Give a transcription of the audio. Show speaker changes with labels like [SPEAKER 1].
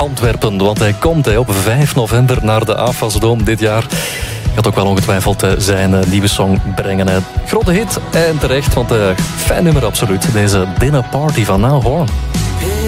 [SPEAKER 1] Antwerpen. Want hij komt op 5 november naar de AFAS-dome dit jaar. Gaat ook wel ongetwijfeld zijn nieuwe song brengen. Grote hit en terecht, want fijn nummer absoluut. Deze Dinner Party van Niall Horan.